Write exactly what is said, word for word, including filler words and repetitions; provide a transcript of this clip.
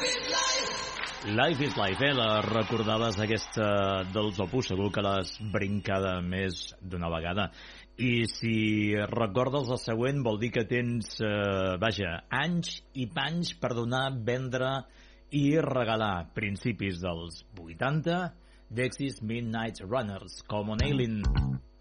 Life is Life, eh? La recordaves aquesta dels Opus, segur que l'has brincada més d'una vegada. I si recordes el següent vol dir que tens, eh, vaja, anys i panys per donar, vendre i regalar. Principis dels vuitanta, Dexys Midnight Runners, com on Aileen.